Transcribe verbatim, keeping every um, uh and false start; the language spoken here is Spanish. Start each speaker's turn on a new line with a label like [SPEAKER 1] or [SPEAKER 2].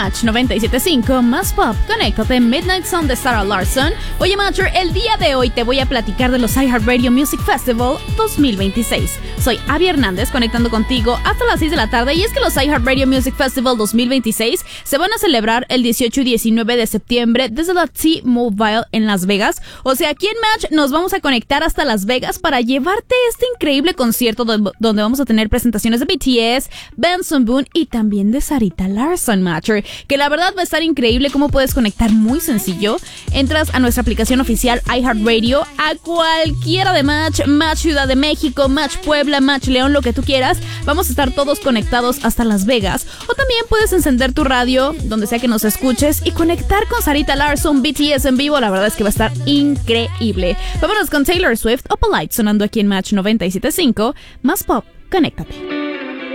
[SPEAKER 1] Match noventa y siete punto cinco, más pop, conéctate, Midnight Sun de Sarah Larsson. Oye, Matcher, el día de hoy te voy a platicar de los iHeartRadio Music Festival dos mil veintiséis. Soy Abby Hernández, conectando contigo hasta las seis de la tarde, y es que los iHeartRadio Music Festival dos mil veintiséis se van a celebrar el dieciocho y diecinueve de septiembre desde la T-Mobile en Las Vegas. O sea, aquí en Match nos vamos a conectar hasta Las Vegas para llevarte este increíble concierto donde, donde vamos a tener presentaciones de B T S, Benson Boone y también de Sarita Larsson, Matcher, que la verdad va a estar increíble. Cómo puedes conectar muy sencillo. Entras a nuestra aplicación oficial iHeartRadio, a cualquiera de Match, Match Ciudad de México, Match Puebla, Match León, lo que tú quieras. Vamos a estar todos conectados hasta Las Vegas. O también puedes encender tu radio, donde sea que nos escuches, y conectar con Sarita Larsson, B T S en vivo. La verdad es que va a estar increíble. Vámonos con Taylor Swift o Polite sonando aquí en Match noventa y siete punto cinco. Más pop, conéctate.